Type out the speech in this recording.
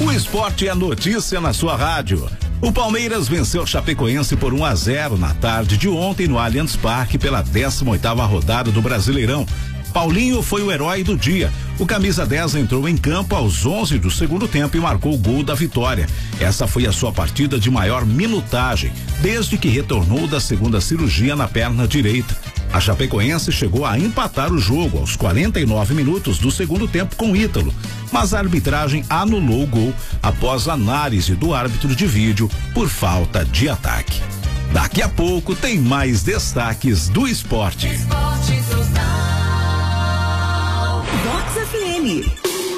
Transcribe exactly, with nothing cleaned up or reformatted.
O esporte é notícia na sua rádio. O Palmeiras venceu o Chapecoense por um a zero na tarde de ontem no Allianz Parque pela décima oitava rodada do Brasileirão. Paulinho foi o herói do dia. O camisa dez entrou em campo aos onze do segundo tempo e marcou o gol da vitória. Essa foi a sua partida de maior minutagem, desde que retornou da segunda cirurgia na perna direita. A Chapecoense chegou a empatar o jogo aos quarenta e nove minutos do segundo tempo com Ítalo, mas a arbitragem anulou o gol após análise do árbitro de vídeo por falta de ataque. Daqui a pouco tem mais destaques do esporte. Vox F M.